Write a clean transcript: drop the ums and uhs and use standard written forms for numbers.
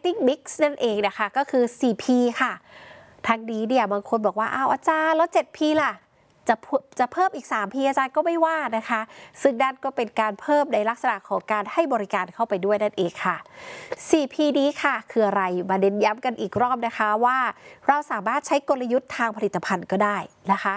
Marketing Mix นั่นเองนะคะก็คือ 4P ค่ะทางนี้เนี่ยบางคนบอกว่าอ้าวอาจารย์แล้ว 7P ล่ะจะเพิ่มอีก 3P อาจารย์ก็ไม่ว่านะคะซึ่งนั่นก็เป็นการเพิ่มในลักษณะของการให้บริการเข้าไปด้วยนั่นเองค่ะ 4P นี้ค่ะคืออะไรมาเน้นย้ำกันอีกรอบนะคะว่าเราสามารถใช้กลยุทธ์ทางผลิตภัณฑ์ก็ได้นะคะ